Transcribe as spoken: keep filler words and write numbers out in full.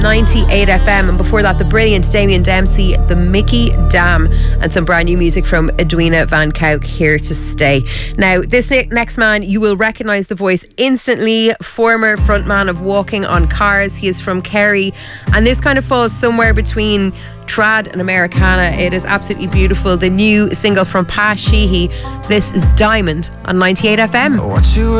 ninety-eight F M, and before that the brilliant Damien Dempsey, The Mickey Dam, and some brand new music from Edwina Van Cauwk, Here to Stay. Now this ne- next man, you will recognise the voice instantly. Former frontman of Walking on Cars, he is from Kerry, and this kind of falls somewhere between trad and Americana. It is absolutely beautiful. The new single from Pa Sheehy, this is Diamond on ninety-eight F M. What you